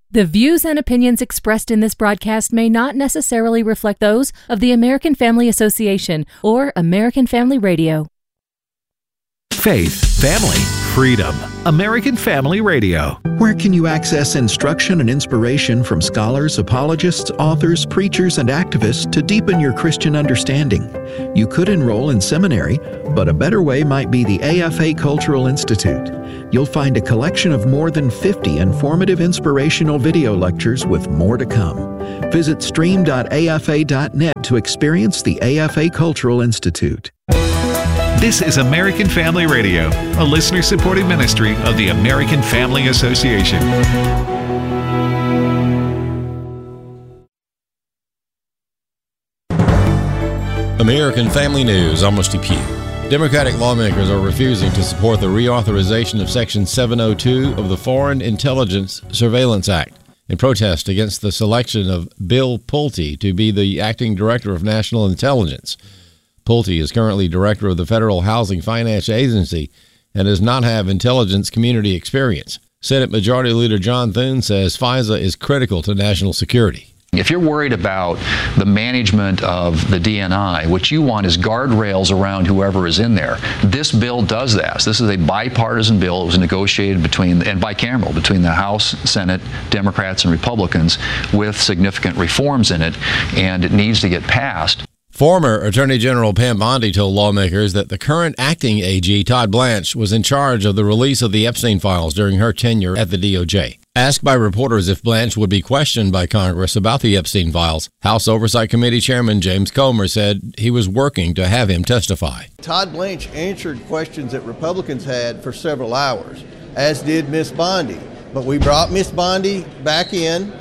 The views and opinions expressed in this broadcast may not necessarily reflect those of the American Family Association or American Family Radio. Faith, family, freedom. American Family Radio. Where can you access instruction and inspiration from scholars, apologists, authors, preachers, and activists to deepen your Christian understanding? You could enroll in seminary, but a better way might be the AFA Cultural Institute. You'll find a collection of more than 50 informative inspirational video lectures with more to come. Visit stream.afa.net to experience the AFA Cultural Institute. This is American Family Radio, a listener-supported ministry of the American Family Association. American Family News, I'm Rusty Pugh. Democratic lawmakers are refusing to support the reauthorization of Section 702 of the Foreign Intelligence Surveillance Act in protest against the selection of Bill Pulte to be the acting director of national intelligence. Pulte is currently director of the Federal Housing Finance Agency and does not have intelligence community experience. Senate Majority Leader John Thune says FISA is critical to national security. If you're worried about the management of the DNI, what you want is guardrails around whoever is in there. This bill does that. This is a bipartisan bill. It was negotiated and bicameral between the House, Senate, Democrats, and Republicans with significant reforms in it, and it needs to get passed. Former Attorney General Pam Bondi told lawmakers that the current acting AG, Todd Blanche, was in charge of the release of the Epstein files during her tenure at the DOJ. Asked by reporters if Blanche would be questioned by Congress about the Epstein files, House Oversight Committee Chairman James Comer said he was working to have him testify. Todd Blanche answered questions that Republicans had for several hours, as did Ms. Bondi. But we brought Ms. Bondi back in,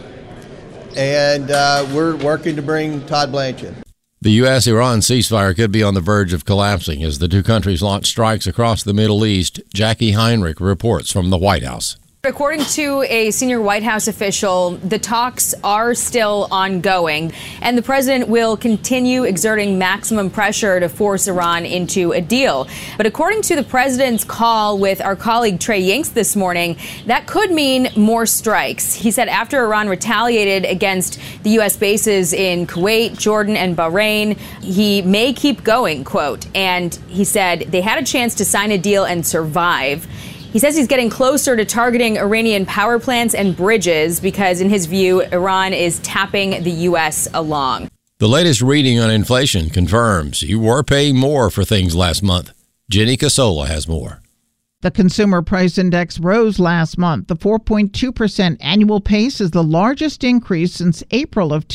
and we're working to bring Todd Blanche in. The U.S.-Iran ceasefire could be on the verge of collapsing as the two countries launch strikes across the Middle East. Jackie Heinrich reports from the White House. According to a senior White House official, the talks are still ongoing, and the president will continue exerting maximum pressure to force Iran into a deal. But according to the president's call with our colleague Trey Yingst this morning, that could mean more strikes. He said after Iran retaliated against the U.S. bases in Kuwait, Jordan, and Bahrain, he may keep going, quote. And he said they had a chance to sign a deal and survive. He says he's getting closer to targeting Iranian power plants and bridges because, in his view, Iran is tapping the U.S. along. The latest reading on inflation confirms you were paying more for things last month. Jenny Casola has more. The Consumer Price Index rose last month. The 4.2% annual pace is the largest increase since April of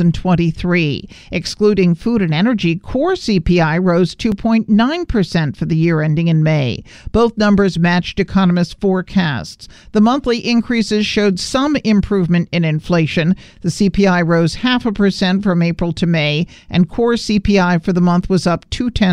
2023. Excluding food and energy, core CPI rose 2.9% for the year ending in May. Both numbers matched economists' forecasts. The monthly increases showed some improvement in inflation. The CPI rose 0.5% from April to May, and core CPI for the month was up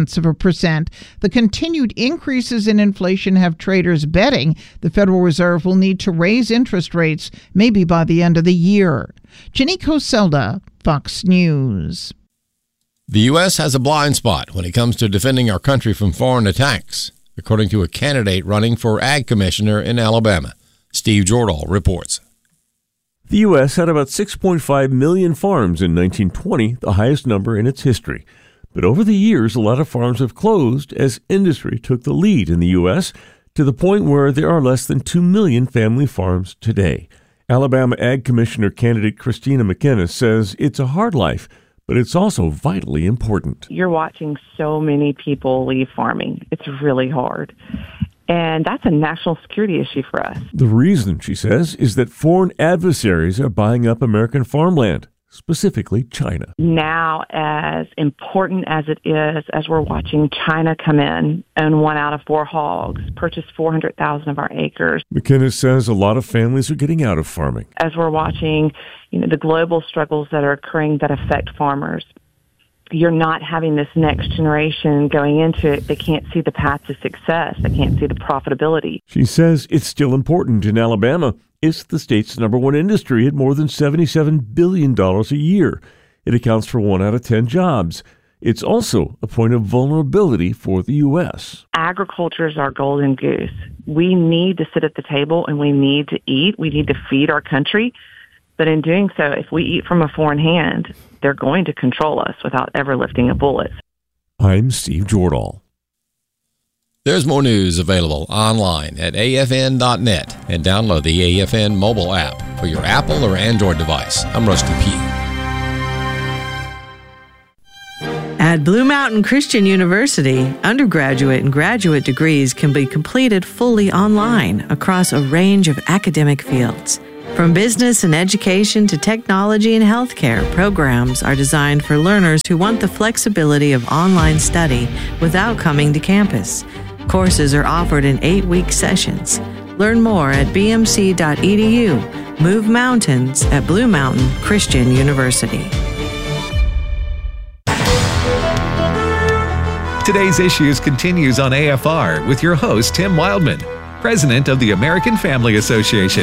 0.2%. The continued increases in inflation have traders betting the Federal Reserve will need to raise interest rates maybe by the end of the year. Jenny Coselda, Fox News. The U.S. has a blind spot when it comes to defending our country from foreign attacks, according to a candidate running for Ag Commissioner in Alabama. Steve Jordahl reports. The U.S. had about 6.5 million farms in 1920, the highest number in its history. But over the years, a lot of farms have closed as industry took the lead in the U.S. to the point where there are less than 2 million family farms today. Alabama Ag Commissioner candidate Christina McInnes says it's a hard life, but it's also vitally important. You're watching so many people leave farming. It's really hard. And that's a national security issue for us. The reason, she says, is that foreign adversaries are buying up American farmland. Specifically China. Now, as important as it is, as we're watching China come in, own 1 out of 4 hogs, purchase 400,000 of our acres. McInnes says a lot of families are getting out of farming. As we're watching, the global struggles that are occurring that affect farmers, you're not having this next generation going into it. They can't see the path to success. They can't see the profitability. She says it's still important in Alabama. It's the state's number one industry at more than $77 billion a year. It accounts for 1 out of 10 jobs. It's also a point of vulnerability for the U.S. Agriculture is our golden goose. We need to sit at the table and we need to eat. We need to feed our country. But in doing so, if we eat from a foreign hand, they're going to control us without ever lifting a bullet. I'm Steve Jordahl. There's more news available online at afn.net and download the AFN mobile app for your Apple or Android device. I'm Rusty Pugh. At Blue Mountain Christian University, undergraduate and graduate degrees can be completed fully online across a range of academic fields. From business and education to technology and healthcare, programs are designed for learners who want the flexibility of online study without coming to campus. Courses are offered in 8-week sessions. Learn more at bmc.edu. Move mountains at Blue Mountain Christian University. Today's Issues continues on AFR with your host, Tim Wildman, president of the American Family Association.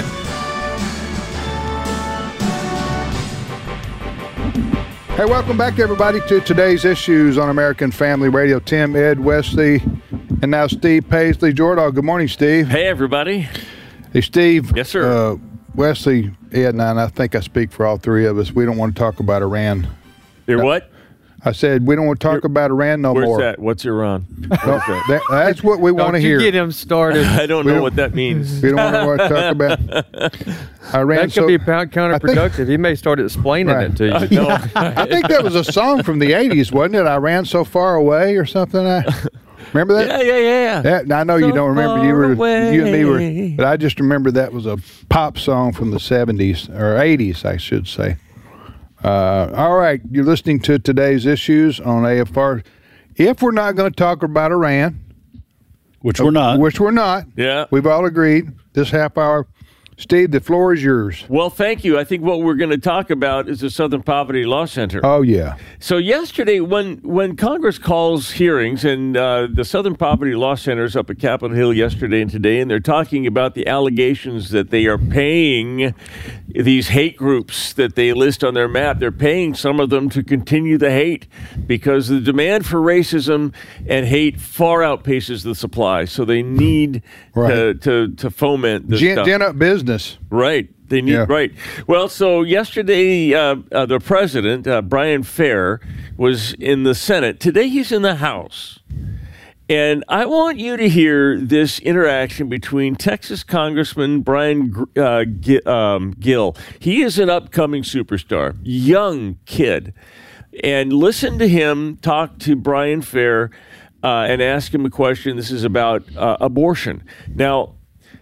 Hey, welcome back, everybody, to Today's Issues on American Family Radio. Tim, Ed, Wesley, and now Steve Paisley. Jordahl, good morning, Steve. Hey, everybody. Hey, Steve. Yes, sir. Wesley, Ed, and I think I speak for all three of us. We don't want to talk about Iran. You're what? I said we don't want to talk about Iran no more. Where's that? What's Iran? That's what we want to hear. Don't you get him started. I don't know what that means. We don't want to talk about Iran. That could be counterproductive. He may start explaining it to you. No. I think that was a song from the 80s, wasn't it? Iran so far away or something. Remember that? Yeah. I know so you don't remember. You and me were, but I just remember that was a pop song from the 70s or 80s, I should say. All right, you're listening to Today's Issues on AFR. If we're not going to talk about Iran, which we're not, yeah, we've all agreed this half hour. Steve, the floor is yours. Well, thank you. I think what we're going to talk about is the Southern Poverty Law Center. Oh, yeah. So yesterday, when Congress calls hearings, and the Southern Poverty Law Center's up at Capitol Hill yesterday and today, and they're talking about the allegations that they are paying these hate groups that they list on their map. They're paying some of them to continue the hate because the demand for racism and hate far outpaces the supply. So they need to foment this stuff. Gin up business. Right. They need, right. Well, so yesterday, the president, Brian Fair, was in the Senate. Today, he's in the House. And I want you to hear this interaction between Texas Congressman Brian Gill. He is an upcoming superstar, young kid. And listen to him talk to Brian Fair and ask him a question. This is about abortion. Now,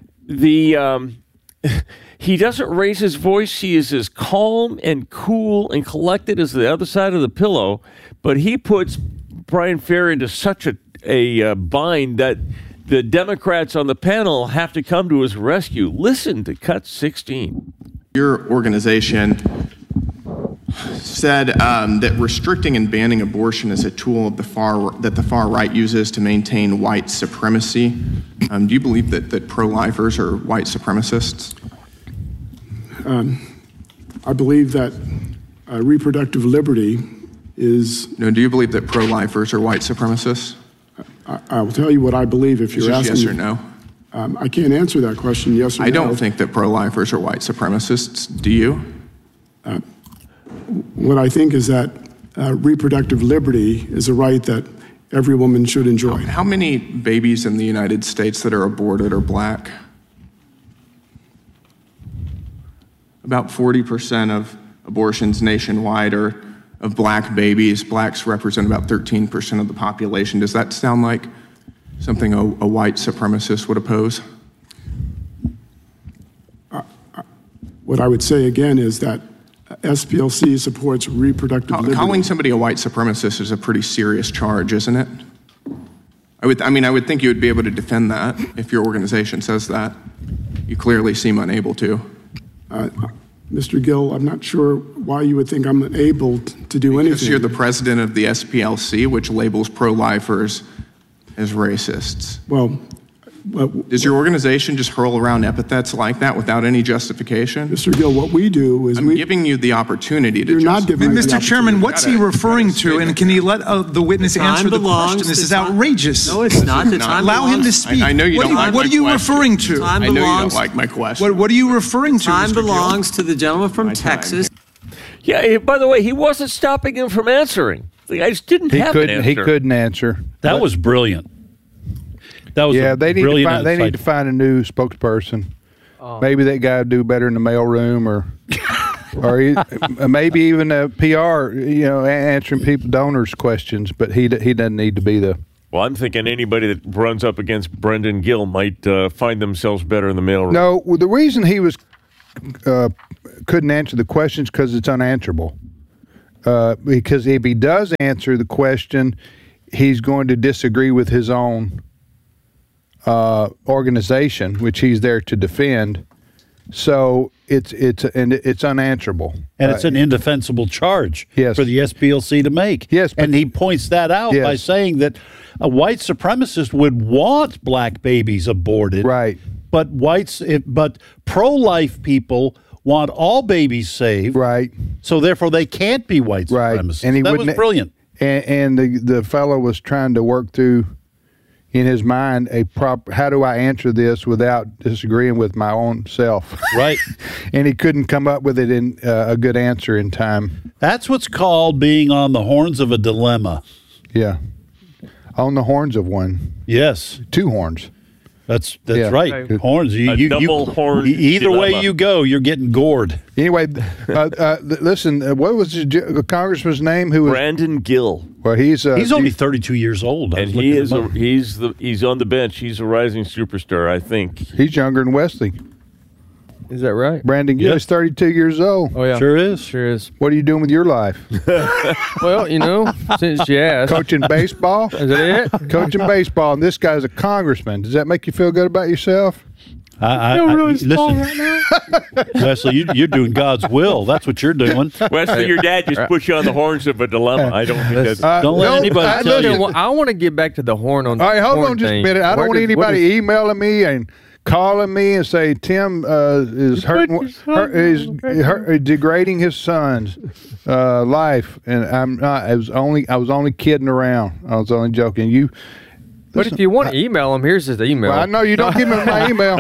he doesn't raise his voice. He is as calm and cool and collected as the other side of the pillow, but he puts Brian Fair into such a bind that the Democrats on the panel have to come to his rescue. Listen to Cut 16. Your organization said that restricting and banning abortion is a tool of that the far right uses to maintain white supremacy. Do you believe that pro-lifers are white supremacists? I believe that reproductive liberty is... No, do you believe that pro-lifers are white supremacists? I will tell you what I believe if you're asking... Yes or no? I can't answer that question, yes or no. I don't think that pro-lifers are white supremacists. Do you? What I think is that reproductive liberty is a right that every woman should enjoy. How many babies in the United States that are aborted are black? About 40% of abortions nationwide are of black babies. Blacks represent about 13% of the population. Does that sound like something a white supremacist would oppose? What I would say again is that SPLC supports reproductive liberty. Calling somebody a white supremacist is a pretty serious charge, isn't it? I would think you would be able to defend that if your organization says that. You clearly seem unable to. Mr. Gill, I'm not sure why you would think I'm unable to do anything. Because you're the president of the SPLC, which labels pro-lifers as racists. Well, Does your organization just hurl around epithets like that without any justification? Mr. Gill, what we do is I'm giving you the opportunity to. You're not giving me the Mr. Chairman, what's he referring to? And can he let the witness answer the question? This is outrageous. No, it's not. The time Allow him to speak. I know you don't like What are you my referring question. to? I know you don't like my question. What are you referring to? Time Mr. belongs to the gentleman from Texas. Yeah, by the way, he wasn't stopping him from answering. The guy just didn't have an answer. He couldn't answer. That was brilliant. That was they need to find a new spokesperson. Maybe that guy would do better in the mailroom, or maybe even a PR. Answering donors' questions. But he doesn't need to be the. Well, I'm thinking anybody that runs up against Brendan Gill might find themselves better in the mailroom. No, the reason he was couldn't answer the questions because it's unanswerable. Because if he does answer the question, he's going to disagree with his own organization, which he's there to defend. So it's unanswerable, and it's an indefensible charge for the SPLC to make. Yes, and he points that out by saying that a white supremacist would want black babies aborted, right? But but pro-life people want all babies saved, right? So therefore, they can't be white supremacists. And that was brilliant. And the fellow was trying to work through in his mind how do I answer this without disagreeing with my own self, right? And he couldn't come up with it in a good answer in time. That's what's called being on the horns of a dilemma. Yeah, on the horns of one. Yes, 2 horns. That's right. Horns. Double horn. Either dilemma. way you go, you're getting gored. Anyway, listen. What was the congressman's name? Who was Brandon Gill? Well, he's only 32 years old, and he's on the bench. He's a rising superstar, I think. He's younger than Wesley. Is that right? Brandon Gill is 32 years old. Oh yeah, sure is. Sure is. What are you doing with your life? Well, since you asked, coaching baseball. Is that it? Coaching baseball, and this guy's a congressman. Does that make you feel good about yourself? I really listen, right now. Wesley, you're doing God's will. That's what you're doing. Wesley, your dad just put you on the horns of a dilemma. I don't think that's. Don't let anybody tell you. I want to get back to the horn on. All right, hold on just thing. a minute. I don't want anybody emailing me and calling me and say Tim is degrading his son's life, and I'm not. I was only kidding around. I was only joking. But if you want to email him, here's his email. Well, I know you don't give me my email.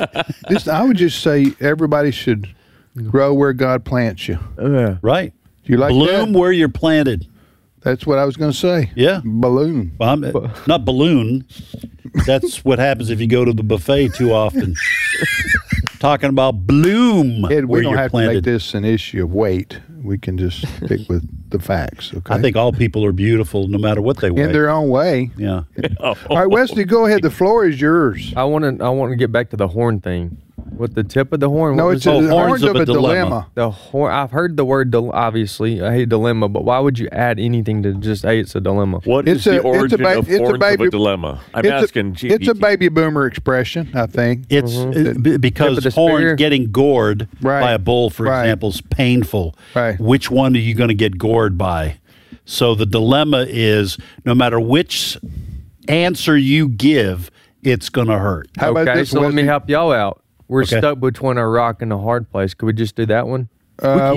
I would just say everybody should grow where God plants you. Right. Do you like bloom that? where you're planted. That's what I was going to say. Yeah. Balloon. Well, not balloon. That's what happens if you go to the buffet too often. Talking about bloom. Ed, we don't have planted. to make this an issue of weight. We can just stick with the facts. Okay. I think all people are beautiful, no matter what they weigh. In their own way. Yeah. All right, Wesley, go ahead. The floor is yours. I want to get back to the horn thing. With the tip of the horn. No, it's the horns of a dilemma. The horn. I've heard the word. Obviously, I hate dilemma, but why would you add anything to just it's a dilemma? What is the origin of horns of a dilemma? I'm asking GPT. It's a baby boomer expression, I think. It's because horns getting gored by a bull, for example, is painful. Right. Which one are you going to get gored by? So the dilemma is no matter which answer you give, it's going to hurt. How about this, so let me help y'all out. We're stuck between a rock and a hard place. Could we just do that one? But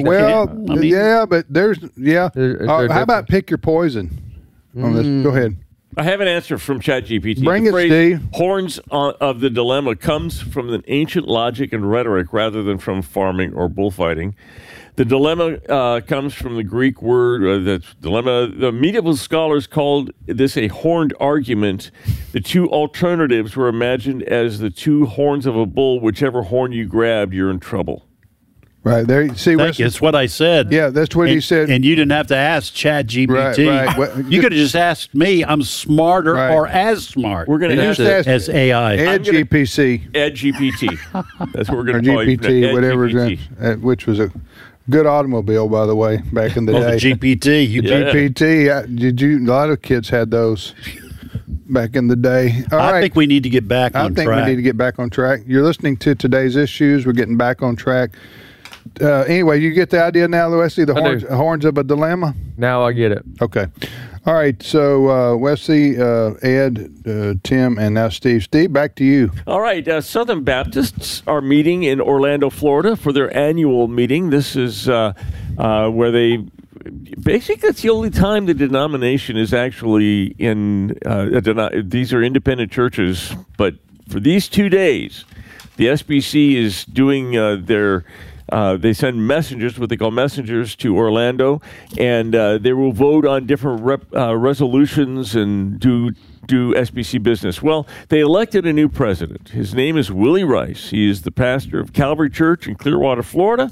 there's how about pick your poison on this? Go ahead. I have an answer from ChatGPT. Bring it, Steve. Horns of the dilemma comes from an ancient logic and rhetoric rather than from farming or bullfighting. The dilemma comes from the Greek word, that's dilemma. The medieval scholars called this a horned argument. The two alternatives were imagined as the two horns of a bull. Whichever horn you grabbed, you're in trouble. Right there. See, it's what I said. Yeah, that's what he said. And you didn't have to ask ChatGPT. Right. Well, you could have just asked me. I'm smarter or as smart. We're going to ask as AI. EdGPT. EdGPT. That's what we're going to call it. GPT, whatever it is, which was a good automobile, by the way, back in the day. The GPT. GPT. A lot of kids had those back in the day. I think we need to get back on track. I think we need to get back on track. You're listening to Today's Issues. We're getting back on track. Anyway, you get the idea now, Wesley? The horns of a dilemma? Now I get it. Okay. All right. So, Wesley, Ed, Tim, and now Steve. Steve, back to you. All right. Southern Baptists are meeting in Orlando, Florida for their annual meeting. This is where they... Basically, it's the only time the denomination is actually in... these are independent churches, but for these 2 days, the SBC is doing their... they send messengers, what they call messengers, to Orlando, and they will vote on different resolutions and do SBC business. Well, they elected a new president. His name is Willie Rice. He is the pastor of Calvary Church in Clearwater, Florida,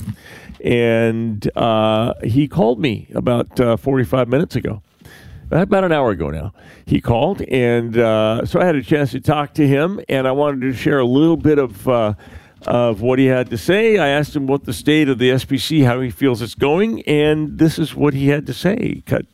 and he called me about 45 minutes ago. About an hour ago now. He called, and so I had a chance to talk to him, and I wanted to share a little bit of what he had to say. I asked him what the state of the SBC, how he feels it's going, and this is what he had to say. Cut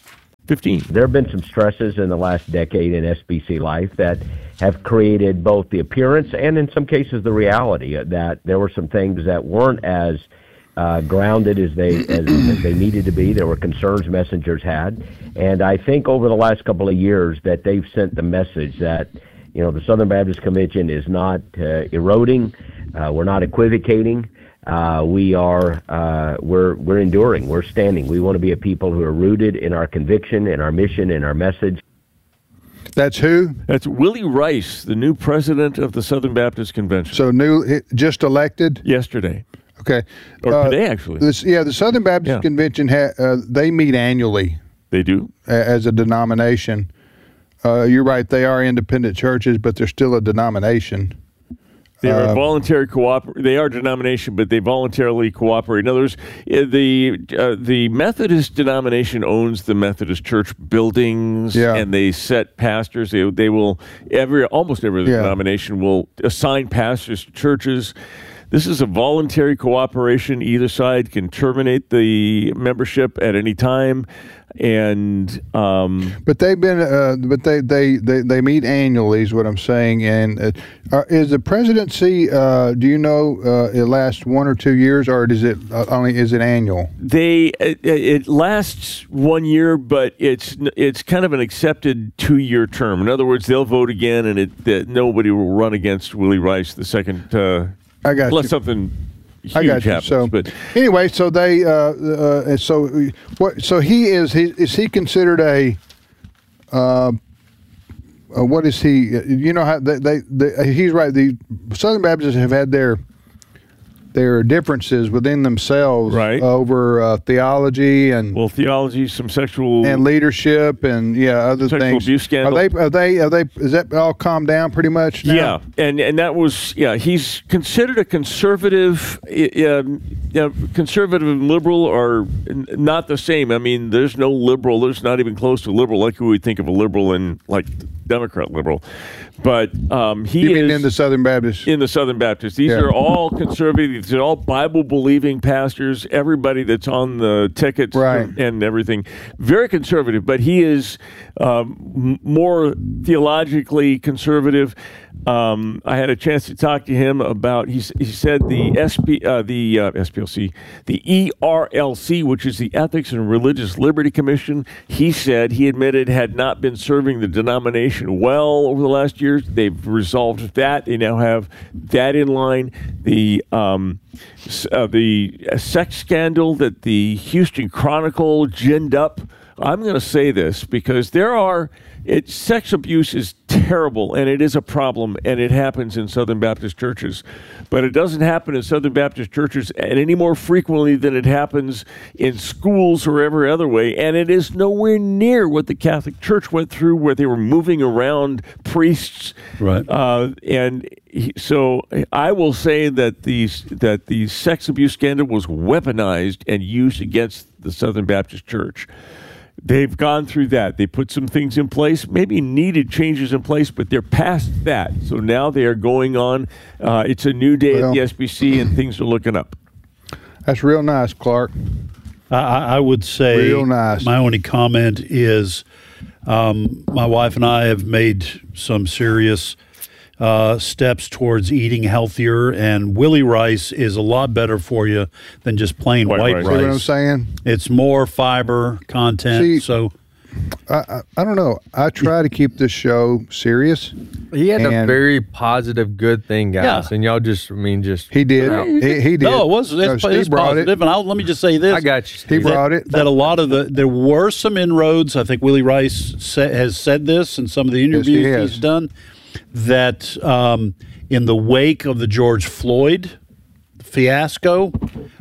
15. There have been some stresses in the last decade in SBC life that have created both the appearance and in some cases the reality that there were some things that weren't as grounded as they needed to be. There were concerns messengers had, and I think over the last couple of years that they've sent the message that the Southern Baptist Convention is not eroding. We're not equivocating. We're enduring. We're standing. We want to be a people who are rooted in our conviction, in our mission, in our message. That's who? That's Willie Rice, the new president of the Southern Baptist Convention. So just elected? Yesterday. Okay. Or today, actually. The Southern Baptist Convention, they meet annually. They do? As a denomination. You're right. They are independent churches, but they're still a denomination. They are voluntary They are a denomination, but they voluntarily cooperate. In other words, the Methodist denomination owns the Methodist church buildings, and they set pastors. They will almost every denomination will assign pastors to churches. This is a voluntary cooperation. Either side can terminate the membership at any time, and but they've been they meet annually is what I'm saying. And is the presidency? Do you know it lasts 1 or 2 years, or is it annual? It lasts 1 year, but it's kind of an accepted 2-year term. In other words, they'll vote again, and nobody will run against Willie Rice the second. I got unless you. Something huge I got you. happens. So, but anyway, so they So he is he considered a what is he? You know how he's right. The Southern Baptists have had their differences within themselves over theology and theology, some sexual and leadership and other sexual things. Abuse scandal. Are they? Is that all calmed down pretty much now? Yeah, and that was he's considered a conservative. Conservative and liberal are not the same. I mean, there's no liberal. There's not even close to liberal like we would think of a liberal and like Democrat liberal. But you mean in the Southern Baptists? In the Southern Baptists. These are all conservative. They're all Bible-believing pastors. Everybody that's on the tickets and everything. Very conservative, but he is more theologically conservative. I had a chance to talk to him about, he said the SPLC, the ERLC, which is the Ethics and Religious Liberty Commission, he said he admitted had not been serving the denomination well over the last years. They've resolved that. They now have that in line. The sex scandal that the Houston Chronicle ginned up, I'm going to say this because sex abuse is terrible, and it is a problem, and it happens in Southern Baptist churches. But it doesn't happen in Southern Baptist churches any more frequently than it happens in schools or every other way, and it is nowhere near what the Catholic Church went through, where they were moving around priests. Right. So I will say that the sex abuse scandal was weaponized and used against the Southern Baptist Church. They've gone through that. They put some things in place, maybe needed changes in place, but they're past that. So now they are going on. It's a new day at the SBC, and things are looking up. That's real nice, Clark. I would say real nice. My only comment is my wife and I have made some serious steps towards eating healthier, and Willie rice is a lot better for you than just plain white rice. See what I'm saying? It's more fiber content. See, so I don't know. I try to keep this show serious. He had a very positive, good thing, guys, and y'all just, he did. He did. No, it was. It's positive. And let me just say this. I got you, He Steve. brought it. That a lot of there were some inroads. I think Willie Rice has said this in some of the interviews he's done, that in the wake of the George Floyd fiasco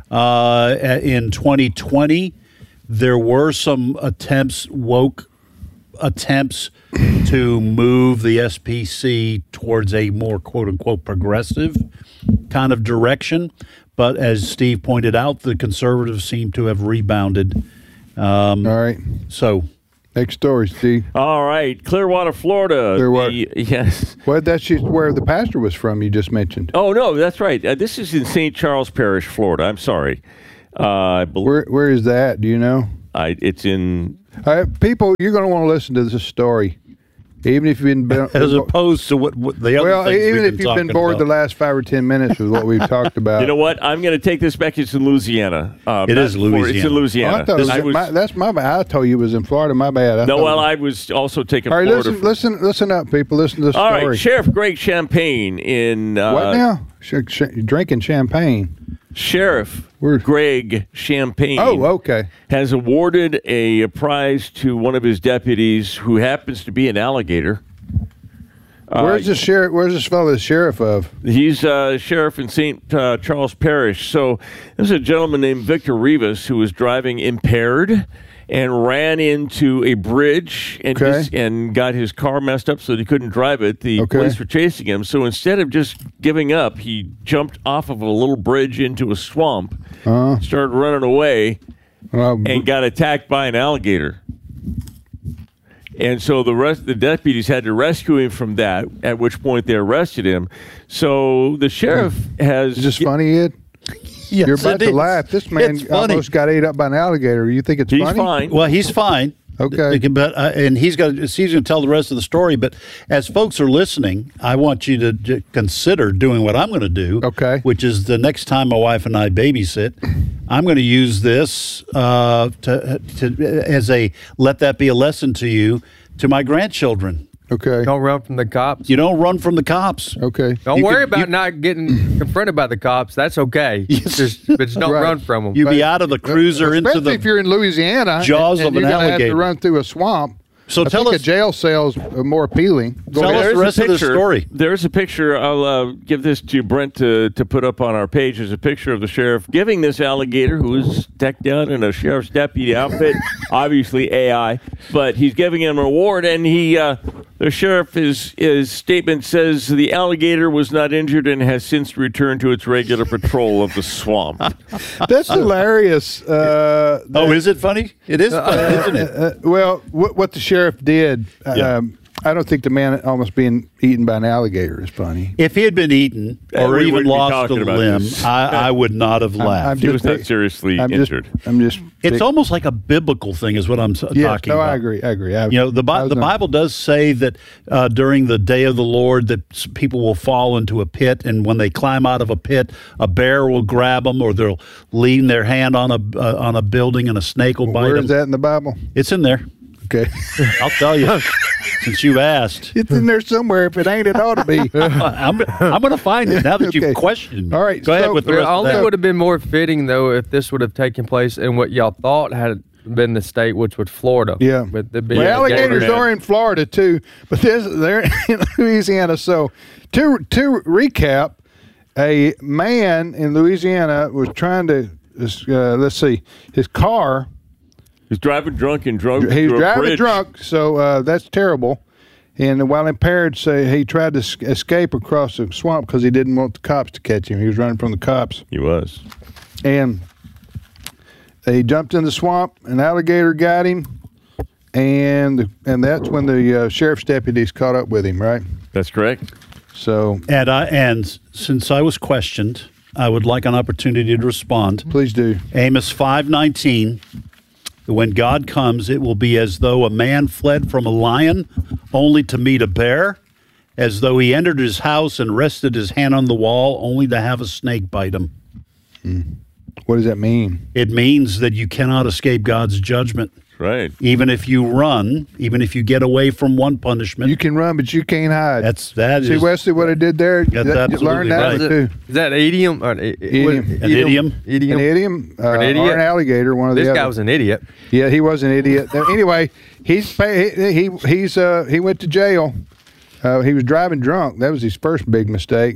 in 2020, there were some woke attempts to move the SPC towards a more quote-unquote progressive kind of direction. But as Steve pointed out, the conservatives seem to have rebounded. All right. So, next story, Steve. All right. Clearwater, Florida. Yes. Well, that's where the pastor was from you just mentioned. Oh, no, that's right. This is in St. Charles Parish, Florida. I'm sorry. Where is that? Do you know? It's in... people, you're going to want to listen to this story, even if you've been as opposed to what the other. Well, even if you've been bored the last 5 or 10 minutes with what we've talked about. You know what? I'm going to take this back. It's in Louisiana. It is Louisiana. It's in Louisiana. Oh, that's my bad. I told you it was in Florida. My bad. I was also taking. All right, Florida. Listen up, people. Listen to the story. All right, Sheriff Greg Champagne in what now? Drinking champagne. Sheriff Greg Champagne has awarded a prize to one of his deputies who happens to be an alligator. Where's the sheriff? Where's this fellow the sheriff of? He's sheriff in St. Charles Parish. So there's a gentleman named Victor Rivas who was driving impaired and ran into a bridge and got his car messed up so that he couldn't drive it. The police were chasing him. So instead of just giving up, he jumped off of a little bridge into a swamp, started running away, and got attacked by an alligator. And so the deputies had to rescue him from that, at which point they arrested him. So the sheriff has... Is this funny, Ed? Yes, you're about to laugh. This man almost got ate up by an alligator. You think it's funny? He's fine. Well, he's fine. Okay. But and he's going to tell the rest of the story. But as folks are listening, I want you to consider doing what I'm going to do. Okay. Which is the next time my wife and I babysit, I'm going to use this as a let that be a lesson to you, to my grandchildren. Okay. Don't run from the cops. You don't run from the cops. Okay. Don't worry about not getting confronted by the cops. That's okay. Just don't run from them. You be out of the cruiser into the especially if you're in Louisiana jaws of an alligator. Have to run through a swamp. So I think a jail cell's more appealing. Tell us the rest of the story. There's a picture. I'll give this to Brent to put up on our page. There's a picture of the sheriff giving this alligator, who is decked out in a sheriff's deputy outfit, obviously AI, but he's giving him an award, and the sheriff, his statement says the alligator was not injured and has since returned to its regular patrol of the swamp. That's hilarious. Is it funny? It is funny, isn't it? Well, what the sheriff did, I don't think the man almost being eaten by an alligator is funny. If he had been eaten or even lost a limb, I would not have laughed. He was not seriously injured. It's almost like a biblical thing is what I'm talking about. I agree. The Bible does say that during the day of the Lord that people will fall into a pit, and when they climb out of a pit, a bear will grab them, or they'll lean their hand on a building and a snake will bite them. Where is that in the Bible? It's in there. Okay. I'll tell you, since you asked. It's in there somewhere. If it ain't, it ought to be. I'm going to find it now that you've questioned me. All right. Go ahead with the rest of that. It would have been more fitting, though, if this would have taken place in what y'all thought had been the state, which was Florida. Yeah. Well, alligators are in Florida, too, but they're in Louisiana. So to recap, a man in Louisiana was trying to, his car... He's driving drunk and drunk. He's driving drunk, so that's terrible. And while impaired, he tried to escape across the swamp because he didn't want the cops to catch him. He was running from the cops. He was. And he jumped in the swamp. An alligator got him, and that's when the sheriff's deputies caught up with him. Right? That's correct. So and since I was questioned, I would like an opportunity to respond. Please do. Amos 5:19. When God comes, it will be as though a man fled from a lion only to meet a bear, as though he entered his house and rested his hand on the wall, only to have a snake bite him. What does that mean? It means that you cannot escape God's judgment. Right. Even if you run, even if you get away from one punishment. You can run, but you can't hide. See, Wesley, what I did there? That's absolutely learned that right. too. Is that idiom? Or Idiom. An idiom? An idiom? Or an alligator, one of the This other. guy was an idiot. Yeah, he was an idiot. Anyway, he went to jail. He was driving drunk. That was his first big mistake.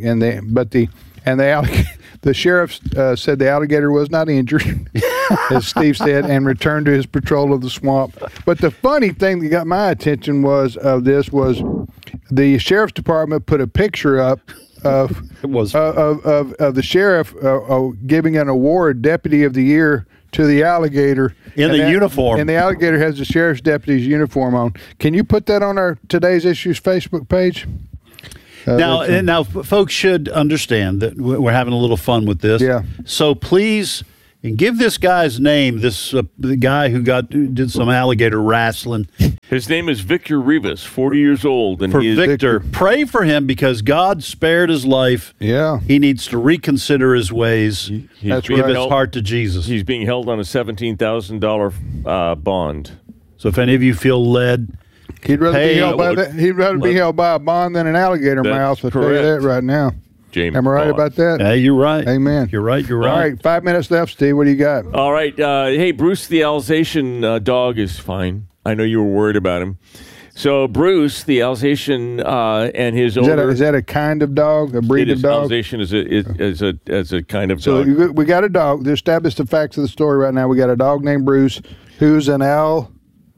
The sheriff said the alligator was not injured, as Steve said, and returned to his patrol of the swamp. But the funny thing that got my attention was the sheriff's department put a picture up of the sheriff giving an award, Deputy of the Year, to the alligator in the uniform. And the alligator has the sheriff's deputy's uniform on. Can you put that on our Today's Issues Facebook page? Now, folks should understand that we're having a little fun with this. Yeah. So please, and give this guy's name. The guy who did some alligator wrestling. His name is Victor Rivas, 40 years old, and Victor, pray for him because God spared his life. Yeah. He needs to reconsider his ways. Give his heart to Jesus. He's being held on a $17,000 bond. So if any of you feel led. He'd rather be held by a bond than an alligator mouse. I'll tell you that right now. James Am I right Bond. about that? Yeah, you're right. Amen. You're right. All right, 5 minutes left, Steve. What do you got? All right. Hey, Bruce the Alsatian dog is fine. I know you were worried about him. So Bruce the Alsatian and his owner. Is that a kind of dog? A breed of dog? Alsatian is a kind of dog. So we got a dog. To establish the facts of the story right now, we got a dog named Bruce who's an Alsatian.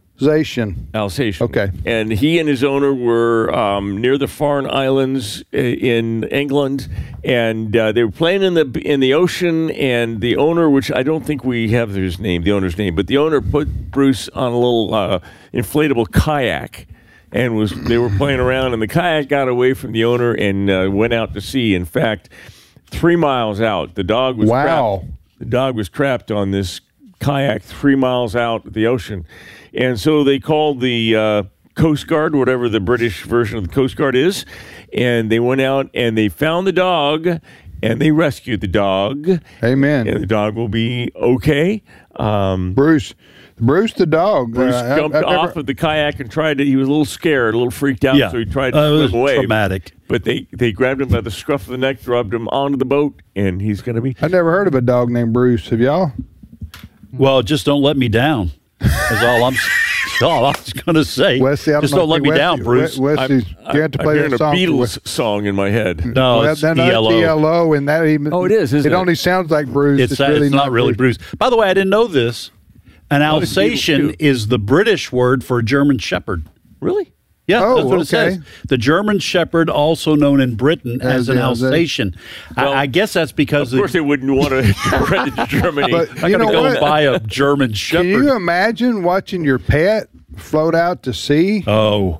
Okay. And he and his owner were near the Farne Islands in England, and they were playing in the ocean. And the owner, which I don't think we have the owner's name, but the owner put Bruce on a little inflatable kayak, and they were playing around, and the kayak got away from the owner and went out to sea. In fact, 3 miles out, the dog was trapped. The dog was trapped on this kayak 3 miles out of the ocean. And so they called the Coast Guard, whatever the British version of the Coast Guard is, and they went out and they found the dog and they rescued the dog. Amen. And the dog will be okay. Bruce the dog. Bruce jumped off of the kayak and he was a little scared, a little freaked out, so he tried to swim away. Traumatic. But they grabbed him by the scruff of the neck, dropped him onto the boat, and he's going to be... I never heard of a dog named Bruce. Have y'all? Well, just don't let me down. That's all I'm going to say. Wesley, just don't let me down, Bruce. Wesley, you have to play that song. I'm hearing a Beatles song in my head. No, it's ELO. ELO, and that even. Oh, it is, isn't it? It only sounds like Bruce. It's not really Bruce. By the way, I didn't know this. An Alsatian is the British word for a German Shepherd. Really? Yeah, that's what it says. The German Shepherd, also known in Britain as an Alsatian. Well, I guess that's because... Of course they wouldn't want to rent it to Germany. But I'm going to go buy a German Shepherd. Can you imagine watching your pet float out to sea? Oh.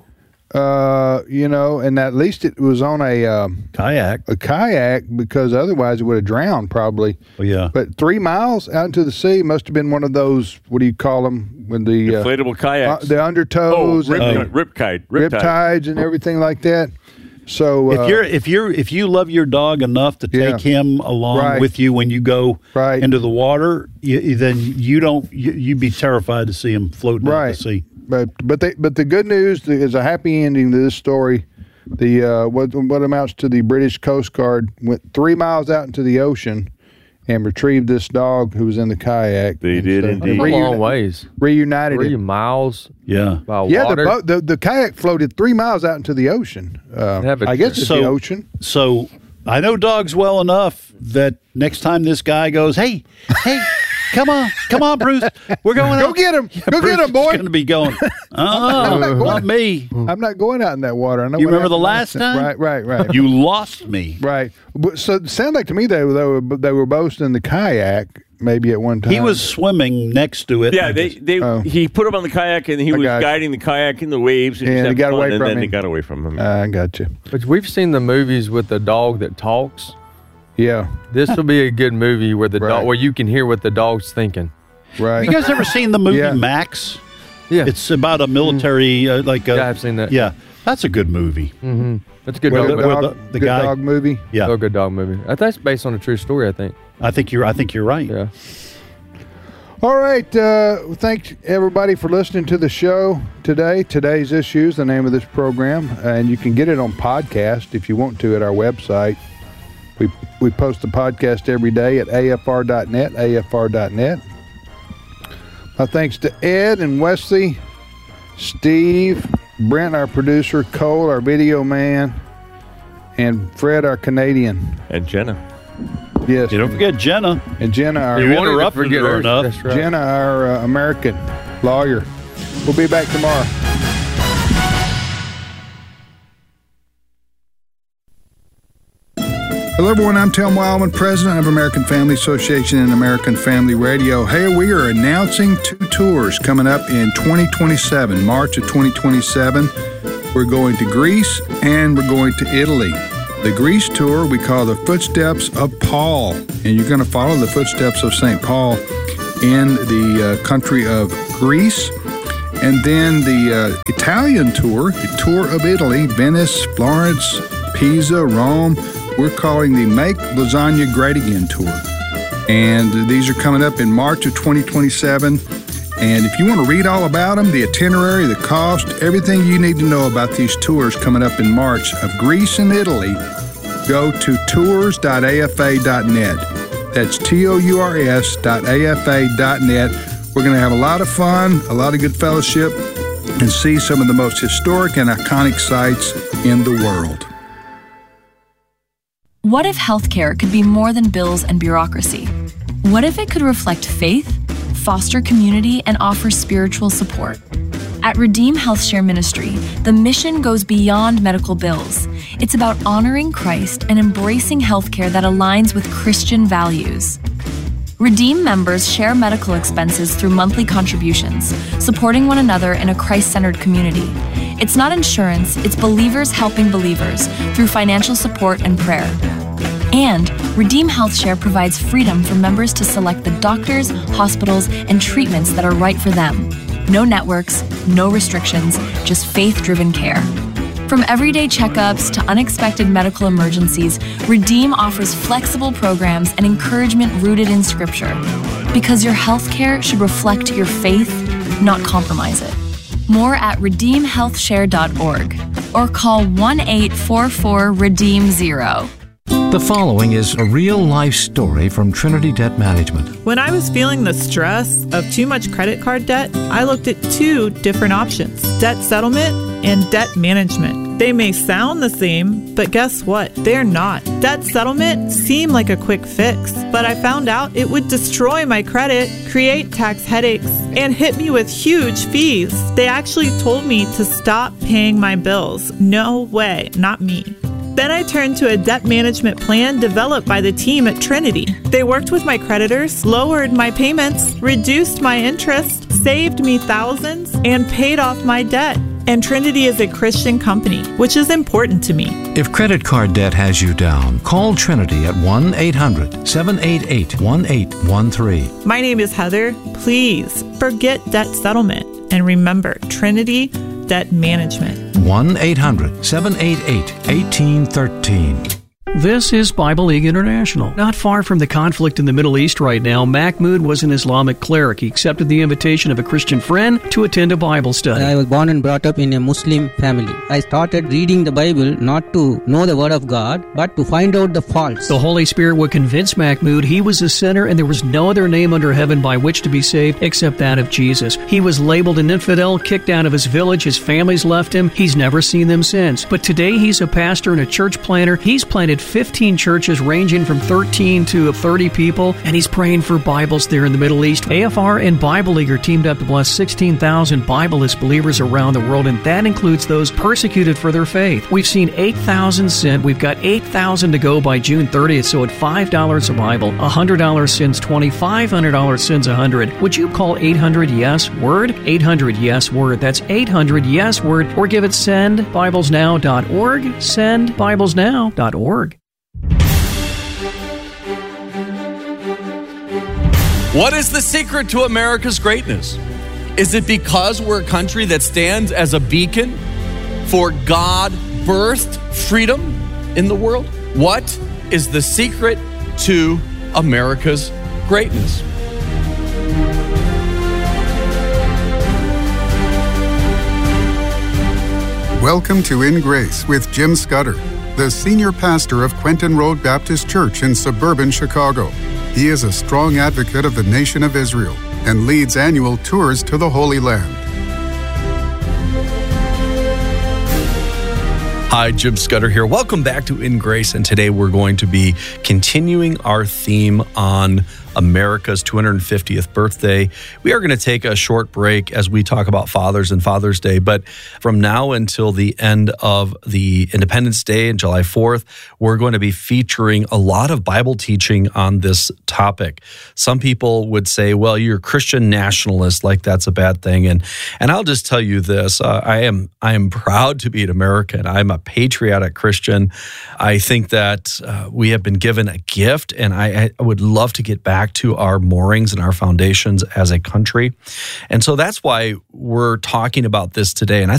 And at least it was on a kayak. A kayak, because otherwise it would have drowned probably. Oh, yeah. But 3 miles out into the sea must have been one of those, what do you call them? When the inflatable kayaks. The undertows. Riptides and everything like that. So if you love your dog enough to take him along with you when you go into the water, then you'd be terrified to see him floating out to sea. But the good news is a happy ending to this story. The what amounts to the British Coast Guard went 3 miles out into the ocean and retrieved this dog who was in the kayak. They did indeed. A long ways. Reunited 3 miles. Yeah. By water. The kayak floated 3 miles out into the ocean. I guess it's the ocean. So I know dogs well enough that next time this guy goes, hey. Come on, Bruce. We're going Go get him. Go get him, boy. Going to be going. Not me. I'm not going out in that water. I know. You remember the last time? Right. You lost me. Right. So it sounded like to me they were both in the kayak maybe at one time. He was swimming next to it. Yeah, he put him on the kayak and he was guiding the kayak in the waves. And he got away from him. And then he got away from him. I got you. But we've seen the movies with the dog that talks. Yeah, this will be a good movie where where you can hear what the dog's thinking. Right. You guys ever seen the movie Max? Yeah, it's about a military I've seen that. Yeah, that's a good movie. Mm-hmm. That's a good With dog. the guy, dog movie. Yeah, good dog movie. That's based on a true story. I think you're right. Yeah. All right. Thanks everybody for listening to the show today. Today's Issues, the name of this program, and you can get it on podcast if you want to at our website. We post the podcast every day at afr.net, afr.net. My thanks to Ed and Wesley, Steve, Brent, our producer, Cole, our video man, and Fred, our Canadian. And Jenna. Yes. You don't forget Jenna. And Jenna, our you interrupted her enough. That's right. Jenna, our American lawyer. We'll be back tomorrow. Hello, everyone. I'm Tim Wildman, president of American Family Association and American Family Radio. Hey, we are announcing 2 tours coming up in 2027, March of 2027. We're going to Greece and we're going to Italy. The Greece tour we call the Footsteps of Paul, and you're going to follow the footsteps of St. Paul in the country of Greece. And then the Italian tour, the Tour of Italy, Venice, Florence, Pisa, Rome. We're calling the Make Lasagna Great Again tour. And these are coming up in March of 2027. And if you want to read all about them, the itinerary, the cost, everything you need to know about these tours coming up in March of Greece and Italy, go to tours.afa.net. That's tours.afa.net. We're going to have a lot of fun, a lot of good fellowship, and see some of the most historic and iconic sites in the world. What if healthcare could be more than bills and bureaucracy? What if it could reflect faith, foster community, and offer spiritual support? At Redeem HealthShare Ministry, the mission goes beyond medical bills. It's about honoring Christ and embracing healthcare that aligns with Christian values. Redeem members share medical expenses through monthly contributions, supporting one another in a Christ-centered community. It's not insurance, it's believers helping believers through financial support and prayer. And Redeem HealthShare provides freedom for members to select the doctors, hospitals, and treatments that are right for them. No networks, no restrictions, just faith-driven care. From everyday checkups to unexpected medical emergencies, Redeem offers flexible programs and encouragement rooted in Scripture. Because your healthcare should reflect your faith, not compromise it. More at redeemhealthshare.org or call 1-844-REDEEM-0. The following is a real-life story from Trinity Debt Management. When I was feeling the stress of too much credit card debt, I looked at 2 different options: debt settlement and debt management. They may sound the same, but guess what? They're not. Debt settlement seemed like a quick fix, but I found out it would destroy my credit, create tax headaches, and hit me with huge fees. They actually told me to stop paying my bills. No way, not me. Then I turned to a debt management plan developed by the team at Trinity. They worked with my creditors, lowered my payments, reduced my interest, saved me thousands, and paid off my debt. And Trinity is a Christian company, which is important to me. If credit card debt has you down, call Trinity at 1-800-788-1813. My name is Heather. Please forget debt settlement and remember Trinity Debt Management. 1-800-788-1813. This is Bible League International. Not far from the conflict in the Middle East right now, Mahmoud was an Islamic cleric. He accepted the invitation of a Christian friend to attend a Bible study. I was born and brought up in a Muslim family. I started reading the Bible not to know the Word of God, but to find out the faults. The Holy Spirit would convince Mahmoud he was a sinner and there was no other name under heaven by which to be saved except that of Jesus. He was labeled an infidel, kicked out of his village, his family's left him. He's never seen them since. But today he's a pastor and a church planter. He's planted 15 churches ranging from 13 to 30 people, and he's praying for Bibles there in the Middle East. AFR and Bible League are teamed up to bless 16,000 Bibleless believers around the world, and that includes those persecuted for their faith. We've seen 8,000 sent. We've got 8,000 to go by June 30th, so at $5 a Bible, $100 sends 20, $500 sends 100. Would you call 800-YES-WORD? 800-YES-WORD. That's 800-YES-WORD, or give it sendbiblesnow.org, sendbiblesnow.org. What is the secret to America's greatness? Is it because we're a country that stands as a beacon for God birthed freedom in the world? What is the secret to America's greatness? Welcome to In Grace with Jim Scudder, the senior pastor of Quentin Road Baptist Church in suburban Chicago. He is a strong advocate of the nation of Israel and leads annual tours to the Holy Land. Hi, Jim Scudder here. Welcome back to In Grace, and today we're going to be continuing our theme on America's 250th birthday. We are going to take a short break as we talk about fathers and Father's Day, but from now until the end of the Independence Day and July 4th, we're going to be featuring a lot of Bible teaching on this topic. Some people would say, well, you're a Christian nationalist, like that's a bad thing. And I'll just tell you this, I am proud to be an American. I'm a patriotic Christian. I think that we have been given a gift, and I would love to get back to our moorings and our foundations as a country. And so that's why we're talking about this today. And I